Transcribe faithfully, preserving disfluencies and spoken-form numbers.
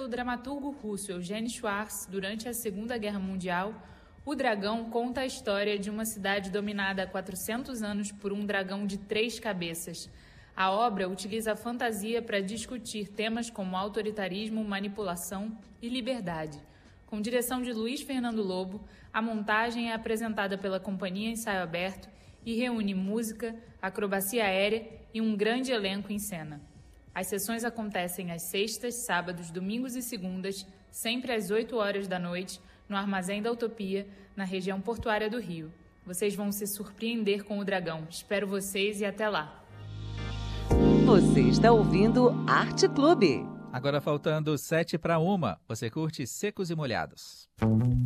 pelo dramaturgo russo Eugênio Schwartz durante a Segunda Guerra Mundial, O Dragão conta a história de uma cidade dominada há quatrocentos anos por um dragão de três cabeças. A obra utiliza a fantasia para discutir temas como autoritarismo, manipulação e liberdade. Com direção de Luiz Fernando Lobo, a montagem é apresentada pela Companhia Ensaio Aberto e reúne música, acrobacia aérea e um grande elenco em cena. As sessões acontecem às sextas, sábados, domingos e segundas, sempre às oito horas da noite, no Armazém da Utopia, na região portuária do Rio. Vocês vão se surpreender com o Dragão. Espero vocês e até lá. Você está ouvindo Arte Clube. Agora faltando sete para uma, você curte Secos e Molhados.